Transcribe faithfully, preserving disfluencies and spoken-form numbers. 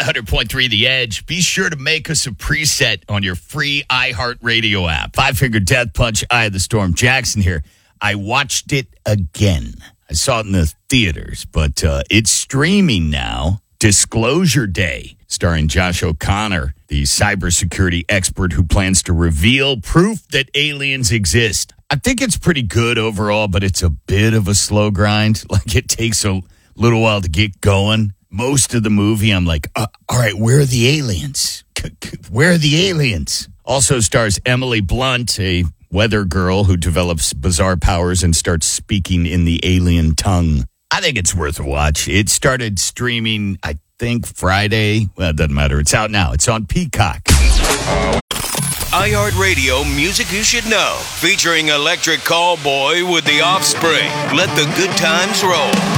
hundred point three The Edge. Be sure to make us a preset on your free iHeartRadio app. Five Finger Death Punch, Eye of the Storm. Jackson here. I watched it again. I saw it in the theaters, but uh, it's streaming now. Disclosure Day, starring Josh O'Connor, the cybersecurity expert who plans to reveal proof that aliens exist. I think it's pretty good overall, but it's a bit of a slow grind. Like, it takes a little while to get going. Most of the movie, I'm like, uh, all right, where are the aliens? Where are the aliens? Also stars Emily Blunt, a weather girl who develops bizarre powers and starts speaking in the alien tongue. I think it's worth a watch. It started streaming, I think, Friday. Well, it doesn't matter. It's out now. It's on Peacock. iHeartRadio Music You Should Know, featuring Electric Callboy with The Offspring. Let the good times roll.